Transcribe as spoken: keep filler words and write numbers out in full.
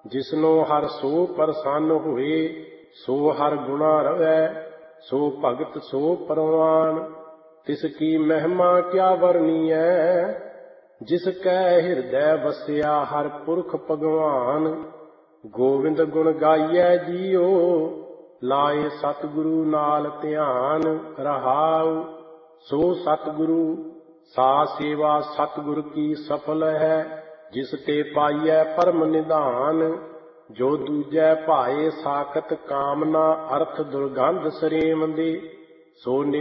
ਜਿਸਨੋ ਹਰ ਸੋ ਪ੍ਰਸੰਨ ਹੋਏ, ਸੋ ਹਰ ਗੁਣਾ ਰਵੈ, ਸੋ ਭਗਤ ਸੋ ਪਰਵਾਨ। ਤਿਸ ਕੀ ਮਹਿਮਾ ਕਿਆ ਵਰਣੀਐ, ਜਿਸ ਕੈ ਹਿਰਦੈ ਵਸਿਆ ਹਰ ਪੁਰਖ ਭਗਵਾਨ। ਗੋਵਿੰਦ ਗੁਣ ਗਾਈਐ ਜੀਓ, ਲਾਏ ਸਤਿਗੁਰੂ ਨਾਲ ਧਿਆਨ। ਰਹਾਉ ਸੋ ਸਤਿਗੁਰੂ ਸਾ ਸੇਵਾ ਸਤਿਗੁਰ ਕੀ ਸਫਲ ਹੈ, ਜਿਸ ਤੇ ਪਾਈਐ ਪਰਮ ਨਿਧਾਨ। ਜੋ ਦੂਜੈ ਭਾਏ ਸਾਖਤ ਕਾਮਨਾ, ਅਰਥ ਦੁਰਗੰਧ ਸਰੇਮ ਦੇ, ਸੋ